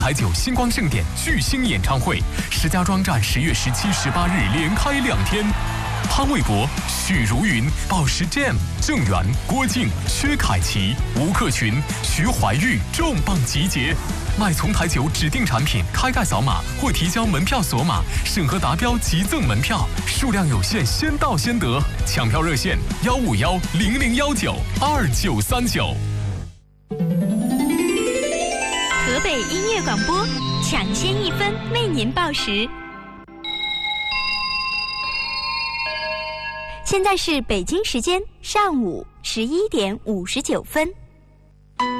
台酒星光盛典巨星演唱会，石家庄站10月17、18日连开2天。潘玮柏、许茹芸、宝石 Jam、郑源、郭靖、薛凯琪、吴克群、徐怀钰重磅集结。买从台酒指定产品，开盖扫码或提交门票锁码，审核达标即赠门票，数量有限，先到先得。抢票热线151-0019-2939。 河北音乐广播抢先1分为您报时。现在是北京时间上午11点59分。